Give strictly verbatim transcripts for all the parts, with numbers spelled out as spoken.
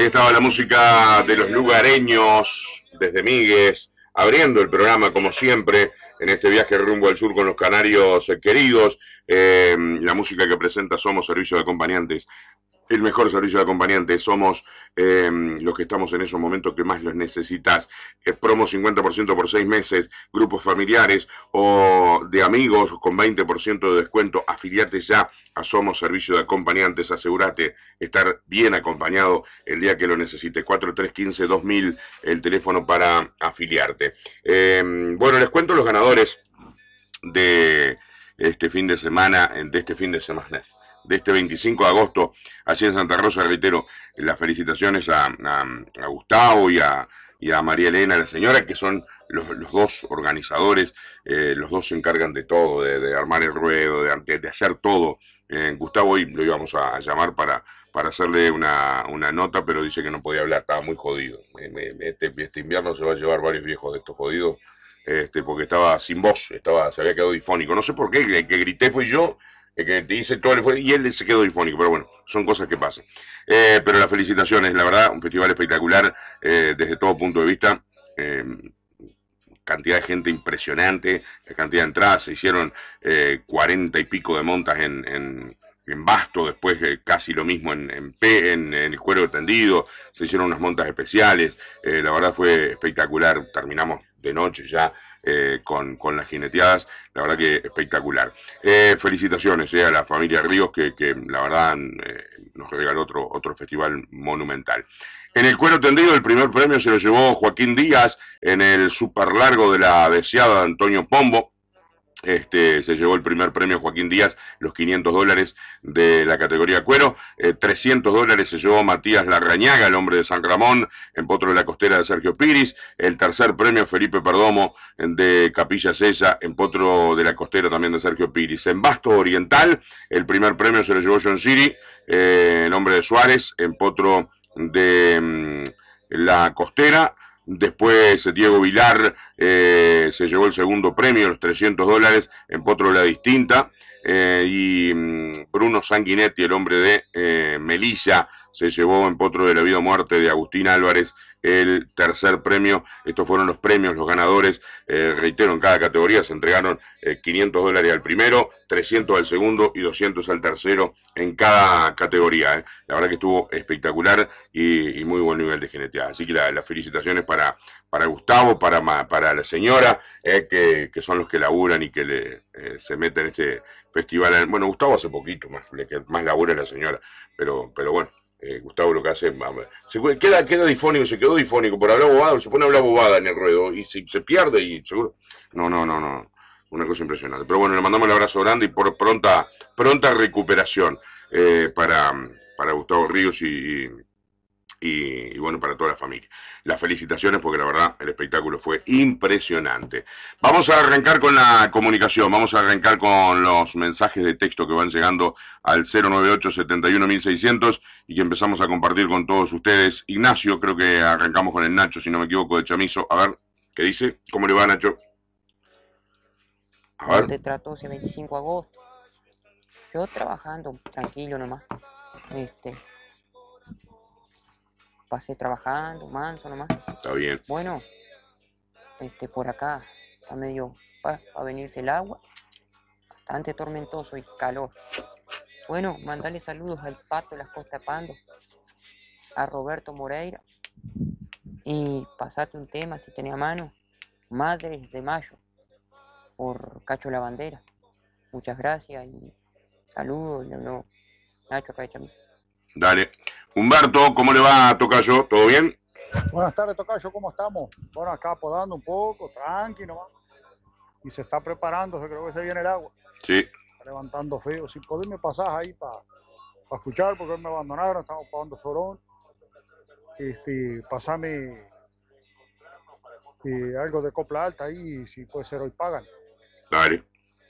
Ahí estaba la música de los lugareños desde Migues, abriendo el programa como siempre en este viaje rumbo al sur con los canarios queridos. Eh, la música que presenta Somos Servicio de Acompañantes. El mejor servicio de acompañantes. Somos eh, los que estamos en esos momentos que más los necesitas. Eh, promo cincuenta por ciento por seis meses, grupos familiares o de amigos con veinte por ciento de descuento. Afiliate ya a Somos Servicio de Acompañantes. Asegúrate estar bien acompañado el día que lo necesites. cuatro tres uno cinco dos mil, el teléfono para afiliarte. Eh, bueno, les cuento los ganadores de este fin de semana, de este fin de semana. de este veinticinco de agosto, allí en Santa Rosa. Reitero, las felicitaciones a, a, a Gustavo y a, y a María Elena, la señora, que son los, los dos organizadores. Eh, los dos se encargan de todo, de, de armar el ruedo, de, de hacer todo. Eh, Gustavo hoy lo íbamos a, a llamar para, para hacerle una, una nota, pero dice que no podía hablar, estaba muy jodido. Este, este invierno se va a llevar varios viejos de estos jodidos, este, porque estaba sin voz, estaba, se había quedado difónico. No sé por qué, el que grité fui yo, el que te dice todo, y él se quedó difónico, pero bueno, son cosas que pasan. Eh, pero las felicitaciones, la verdad, un festival espectacular eh, desde todo punto de vista. Eh, cantidad de gente impresionante, la cantidad de entradas, se hicieron eh, cuarenta y pico de montas en, en, en Basto, después eh, casi lo mismo en, en, P, en, en el Cuero Tendido, se hicieron unas montas especiales. Eh, la verdad fue espectacular, terminamos de noche ya. Eh, con, con las jineteadas, la verdad que espectacular. Eh, felicitaciones eh, a la familia Ríos, que, que la verdad eh, nos regaló otro, otro festival monumental. En el Cuero Tendido el primer premio se lo llevó Joaquín Díaz en el super largo de la deseada de Antonio Pombo. Este, se llevó el primer premio Joaquín Díaz, los quinientos dólares de la categoría cuero. Eh, trescientos dólares se llevó Matías Larrañaga, el hombre de San Ramón, en potro de la costera de Sergio Piris. El tercer premio Felipe Perdomo, de Capilla Sella, en potro de la costera también de Sergio Piris. En Basto Oriental, el primer premio se lo llevó John Siri, eh, el hombre de Suárez, en potro de mmm, la costera. Después Diego Vilar eh, se llevó el segundo premio, los trescientos dólares, en potro de la distinta. Eh, y mmm, Bruno Sanguinetti, el hombre de eh, Melilla, se llevó en potro de la vida o muerte de Agustín Álvarez el tercer premio. Estos fueron los premios, los ganadores. Eh, reitero, en cada categoría se entregaron eh, quinientos dólares al primero, trescientos al segundo y doscientos al tercero en cada categoría. Eh. La verdad que estuvo espectacular y, y muy buen nivel de jineteada. Así que la, las felicitaciones para, para Gustavo, para, para la señora, eh, que, que son los que laburan y que le, eh, se meten en este festival. Bueno, Gustavo hace poquito, más, más labura la señora, pero, pero bueno. Eh, Gustavo lo que hace, se queda, queda difónico, se quedó difónico por hablar bobada, se pone a hablar bobada en el ruedo y se, se pierde y seguro, no, no, no, no, una cosa impresionante. Pero bueno, le mandamos el abrazo grande y por pronta, pronta recuperación eh, para, para Gustavo Ríos y, y, y bueno, para toda la familia. Las felicitaciones porque la verdad el espectáculo fue impresionante. Vamos a arrancar con la comunicación, vamos a arrancar con los mensajes de texto que van llegando al cero nueve ocho setenta y uno mil seiscientos y que empezamos a compartir con todos ustedes. Ignacio, creo que arrancamos con el Nacho, si no me equivoco, de Chamizo. A ver, ¿qué dice? ¿Cómo le va, Nacho? A ver. ¿Cómo te trató ese veinticinco de agosto? Yo trabajando, tranquilo nomás. Este... Pasé trabajando, manso nomás. Está bien. Bueno, este, por acá está medio va a venirse el agua, bastante tormentoso y calor. Bueno, mandarle saludos al Pato de las Costas Pando, a Roberto Moreira, y pasate un tema si tenía a mano, Madres de Mayo, por Cacho la Bandera. Muchas gracias y saludos, no, Nacho acá de Chamizo. Dale. Humberto, ¿cómo le va, Tocayo? ¿Todo bien? Buenas tardes, Tocayo, ¿cómo estamos? Bueno, acá podando un poco, tranqui nomás. Y se está preparando, creo que se viene el agua. Sí. Está levantando feo. Si podés pasar ahí para pa escuchar, porque me abandonaron, estamos pagando Sorón. Este, pasame eh, algo de copla alta ahí, si puede ser hoy pagan. Dale.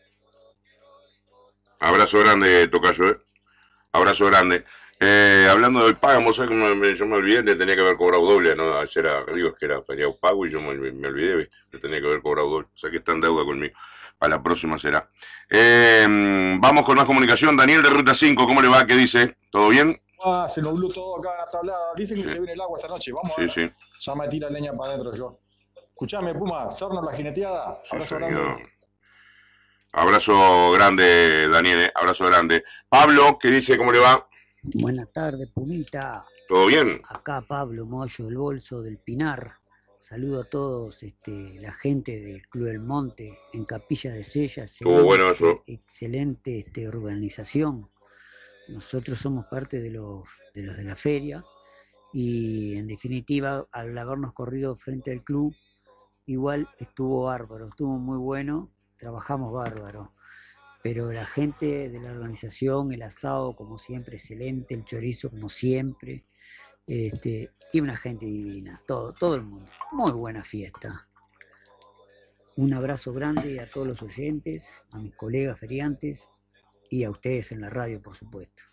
Abrazo grande, Tocayo, ¿eh? Abrazo grande. Eh, hablando de hoy pagamos, ¿sabes? Me, yo me olvidé, le tenía que haber cobrado doble, ¿no? Ayer era, digo, es que era feriado pago y yo me, me olvidé, ¿viste? Le tenía que haber cobrado doble. O sea que está en deuda conmigo. Para la próxima será. Eh, vamos con más comunicación. Daniel de Ruta cinco, ¿cómo le va? ¿Qué dice? ¿Todo bien? Ah, se nubló todo acá en la tablada. Dicen que Sí. se viene el agua esta noche. Vamos a Sí, ver. sí. Ya me tira leña para adentro yo. Escuchame, Puma, hacernos la jineteada. Sí, Abrazo señor. grande. Abrazo grande, Daniel, ¿eh? Abrazo grande. Pablo, ¿qué dice? ¿Cómo le va? Buenas tardes, Pumita. ¿Todo bien? Acá Pablo Moyo, el Bolso del Pinar. Saludo a todos, este, la gente del Club del Monte en Capilla de Sella. Estuvo bueno eso. Excelente este, organización. Nosotros somos parte de los, de los de la feria y en definitiva, al habernos corrido frente al club, igual estuvo bárbaro, estuvo muy bueno, trabajamos bárbaro. Pero la gente de la organización, el asado como siempre excelente, el chorizo como siempre, este, y una gente divina, todo, todo el mundo. Muy buena fiesta. Un abrazo grande a todos los oyentes, a mis colegas feriantes y a ustedes en la radio, por supuesto.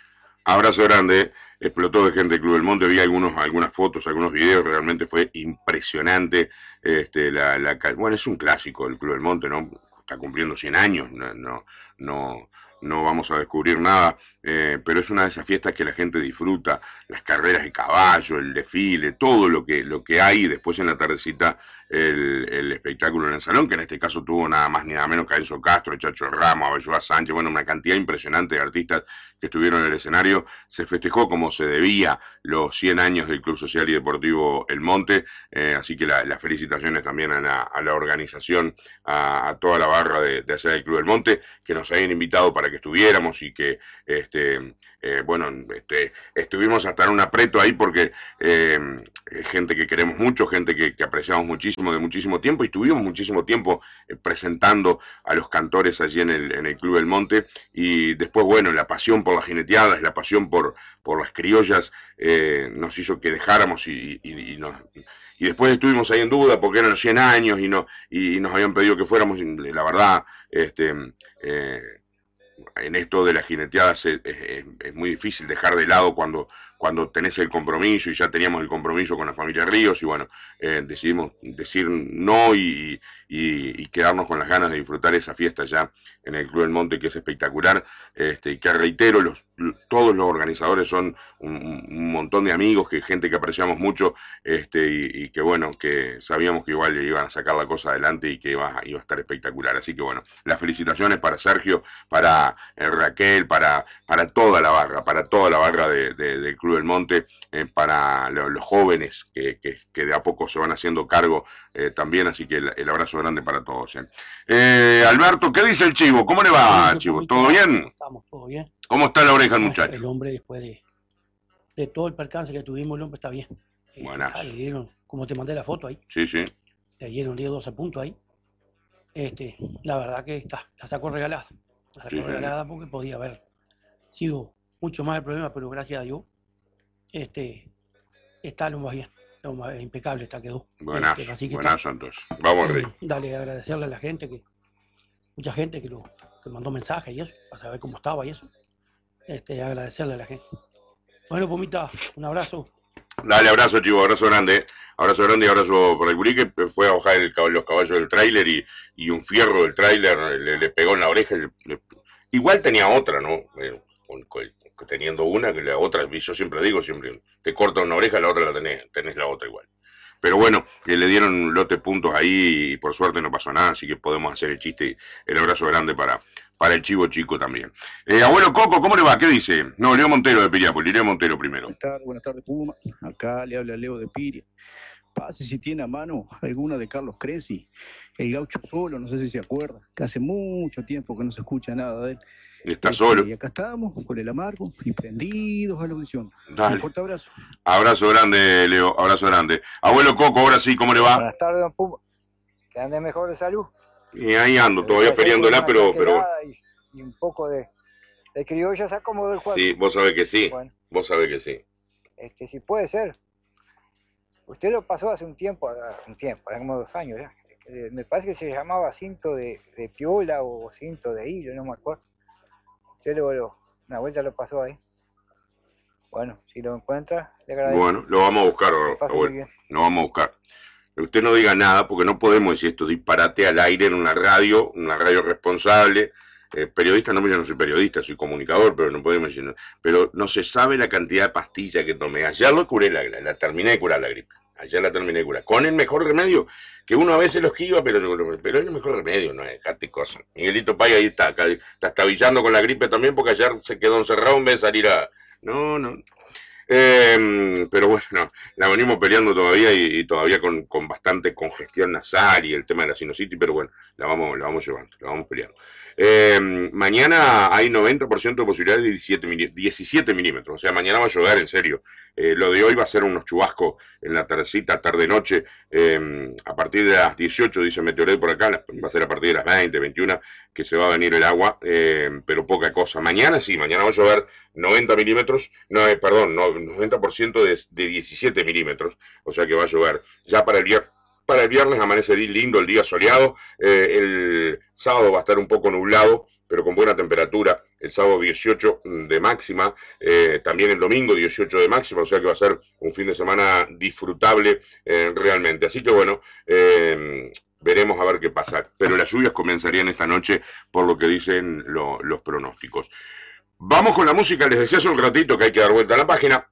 Abrazo grande, explotó de gente del Club del Monte, vi algunos, algunas fotos, algunos videos, realmente fue impresionante. Este, la, la, bueno, es un clásico el Club del Monte, ¿no? Está cumpliendo cien años, no, no, no, no vamos a descubrir nada, eh, pero es una de esas fiestas que la gente disfruta, las carreras de caballo, el desfile, todo lo que, lo que hay, y después en la tardecita el, el espectáculo en el salón, que en este caso tuvo nada más ni nada menos que a Enzo Castro, Chacho Ramos, Avelloa Sánchez, bueno, una cantidad impresionante de artistas que estuvieron en el escenario. Se festejó como se debía los cien años del Club Social y Deportivo El Monte, eh, así que la, las felicitaciones también a la, a la organización, a, a toda la barra de, de hacer el Club del Monte, que nos habían invitado para que estuviéramos y que, este, eh, bueno, este, estuvimos hasta en un aprieto ahí porque eh, gente que queremos mucho, gente que, que apreciamos muchísimo de muchísimo tiempo, y estuvimos muchísimo tiempo eh, presentando a los cantores allí en el, en el Club del Monte, y después, bueno, la pasión por las jineteadas, la pasión por, por las criollas, eh, nos hizo que dejáramos y, y, y nos... Y después estuvimos ahí en duda porque eran los cien años y, no, y nos habían pedido que fuéramos, y la verdad, este... Eh, en esto de las jineteadas es, es, es muy difícil dejar de lado cuando, cuando tenés el compromiso, y ya teníamos el compromiso con la familia Ríos, y bueno, eh, decidimos decir no y, y, y quedarnos con las ganas de disfrutar esa fiesta ya en el Club del Monte, que es espectacular, este, y que reitero, los, todos los organizadores son un, un montón de amigos, que gente que apreciamos mucho, este, y, y que bueno, que sabíamos que igual iban a sacar la cosa adelante y que iba, iba a estar espectacular. Así que bueno, las felicitaciones para Sergio, para eh, Raquel, para, para toda la barra, para toda la barra de, de, del Club del Monte, eh, para lo, los jóvenes que, que, que de a poco se van haciendo cargo eh, también, así que el, el abrazo grande para todos. Eh. Eh, Alberto, ¿qué dice el Chivo? ¿Cómo le va, Chivo? ¿Todo bien? Estamos, todo bien. ¿Cómo está la oreja el muchacho? El hombre, después de, de todo el percance que tuvimos, el hombre está bien. Eh, Buenas. ah, le dieron, como te mandé la foto ahí, Sí, sí. le dieron diez, doce puntos ahí. Este, la verdad que está, la sacó regalada. La sacó Sí, sí. regalada porque podía haber sido mucho más el problema, pero gracias a Dios, este, está lo más bien, lo más impecable está quedó. Buenas, Este, así que buenas está. entonces. Vamos Eh, arriba. Dale, agradecerle a la gente, que mucha gente que lo que mandó mensajes y eso, para saber cómo estaba y eso. Este, agradecerle a la gente. Bueno, Pumita, un abrazo. Dale, abrazo, Chivo, abrazo grande. Abrazo grande y abrazo por el gurí que fue a bajar el, los caballos del tráiler, y, y un fierro del tráiler le, le pegó en la oreja. Le, le, igual tenía otra, ¿no? Eh, con, con, teniendo una, que la otra, y yo siempre digo, siempre te corta una oreja, la otra la tenés, tenés la otra igual. Pero bueno, eh, le dieron un lote de puntos ahí y por suerte no pasó nada, así que podemos hacer el chiste y el abrazo grande para, para el Chivo Chico también. Eh, abuelo Coco, ¿cómo le va? ¿Qué dice? No, Leo Montero de Piriápolis, Leo Montero primero. Buenas tardes, buenas tardes, Puma. Acá le habla Leo de Piria. Pase si tiene a mano alguna de Carlos Crenzi, el gaucho solo, no sé si se acuerda, que hace mucho tiempo que no se escucha nada de él. Está solo. Y acá estamos, con el amargo y prendidos a la audición. Dale. Un fuerte abrazo. Abrazo grande, Leo, abrazo grande. Abuelo Coco, ahora sí, ¿cómo le va? Buenas tardes, don Puma. Que ande mejor de salud. Y ahí ando, todavía peleándola, pero... pero... Y, y un poco de, de criolla se acomodó el juego. Sí, vos sabés que sí, bueno, vos sabés que sí. Este, sí puede ser. Usted lo pasó hace un tiempo, hace un tiempo, hace como dos años ya. Me parece que se llamaba cinto de, de piola o cinto de hilo, no me acuerdo. Usted lo, lo, una vuelta lo pasó ahí. Bueno, si lo encuentra, le agradezco. Bueno, lo vamos a buscar, abuelo. Lo vamos a buscar. Usted no diga nada porque no podemos decir esto disparate al aire en una radio, una radio responsable, eh, periodista, no, yo no soy periodista, soy comunicador, pero no podemos decir, pero no se sabe la cantidad de pastillas que tomé. Ayer lo curé, la, la, la terminé de curar la gripe. Ayer la terminé de curar. Con el mejor remedio, que uno a veces lo esquiva, pero, pero es el mejor remedio, no es dejate cosas. Miguelito Pay ahí está, acá, está estabillando con la gripe también, porque ayer se quedó encerrado en vez de salir a... No, no. Eh, pero bueno, no, la venimos peleando todavía y, y todavía con, con bastante congestión nasal y el tema de la sinusitis, pero bueno, la vamos, la vamos llevando, la vamos peleando. Eh, mañana hay noventa por ciento de posibilidades de diecisiete milímetros, o sea, mañana va a llover, en serio. Eh, lo de hoy va a ser unos chubascos en la tardecita, tarde-noche, eh, a partir de las dieciocho, dice Meteorología por acá, va a ser a partir de las veinte, veintiuna, que se va a venir el agua, eh, pero poca cosa. Mañana sí, mañana va a llover noventa milímetros, no, eh, perdón, no, noventa por ciento de, de diecisiete milímetros, o sea que va a llover. Ya para el viernes, para el viernes amanece lindo, el día soleado, eh, el sábado va a estar un poco nublado, pero con buena temperatura. El sábado dieciocho de máxima, eh, también el domingo dieciocho de máxima, o sea que va a ser un fin de semana disfrutable eh, realmente. Así que bueno, eh, veremos a ver qué pasa. Pero las lluvias comenzarían esta noche por lo que dicen lo, los pronósticos. Vamos con la música. Les decía hace un ratito que hay que dar vuelta a la página,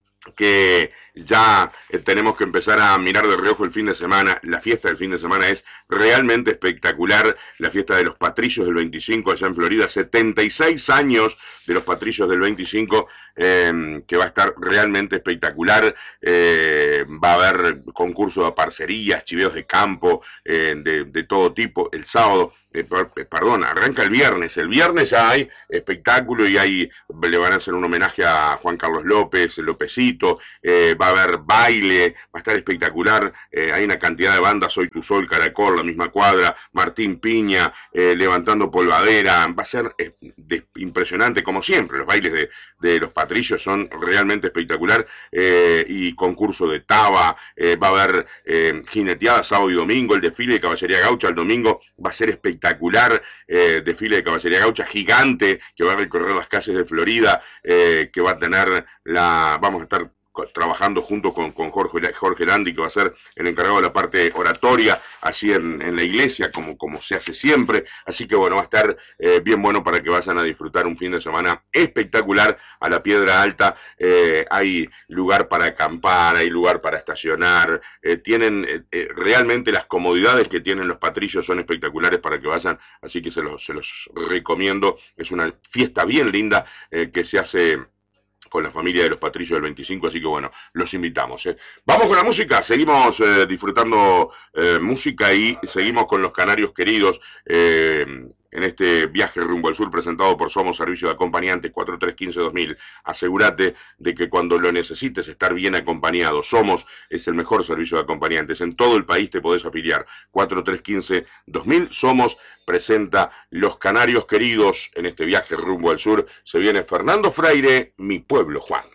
que ya eh, tenemos que empezar a mirar de reojo el fin de semana. La fiesta del fin de semana es realmente espectacular. La fiesta de los Patricios del veinticinco allá en Florida, setenta y seis años de los Patricios del veinticinco, eh, que va a estar realmente espectacular. Eh, va a haber concurso de parcerías, chiveos de campo, eh, de, de todo tipo. El sábado, eh, perdón, arranca el viernes. El viernes ya hay espectáculo y hay, le van a hacer un homenaje a Juan Carlos López, el Lópezito, eh, va a haber baile, va a estar espectacular. Eh, hay una cantidad de bandas, Soy Tu Sol, Caracol, La Misma Cuadra, Martín Piña, eh, Levantando Polvadera. Va a ser eh, de, impresionante, como siempre. Los bailes de, de los Patricios son realmente espectacular, eh, y concurso de taba, eh, va a haber eh, jineteada sábado y domingo, el desfile de Caballería Gaucha el domingo va a ser espectacular, eh, desfile de Caballería Gaucha gigante que va a recorrer las calles de Florida, eh, que va a tener la, vamos a estar trabajando junto con, con Jorge, Jorge Landi, que va a ser el encargado de la parte oratoria, allí en, en la iglesia, como, como se hace siempre. Así que bueno, va a estar eh, bien bueno para que vayan a disfrutar un fin de semana espectacular a la Piedra Alta. Eh, hay lugar para acampar, hay lugar para estacionar, eh, tienen eh, eh, realmente las comodidades que tienen los Patricios son espectaculares para que vayan, así que se los, se los recomiendo. Es una fiesta bien linda eh, que se hace con la familia de los Patricios del veinticinco, así que bueno, los invitamos. ¿eh? Vamos con la música, seguimos eh, disfrutando eh, música y seguimos con los canarios queridos eh, en este viaje rumbo al sur presentado por Somos Servicio de Acompañantes cuatro tres uno cinco dos mil. Asegúrate de que cuando lo necesites estar bien acompañado. Somos es el mejor servicio de acompañantes. En todo el país te podés afiliar. cuatro tres uno cinco dos mil. Somos presenta Los Canarios Queridos en este viaje rumbo al sur. Se viene Fernando Freire, Mi Pueblo Juan.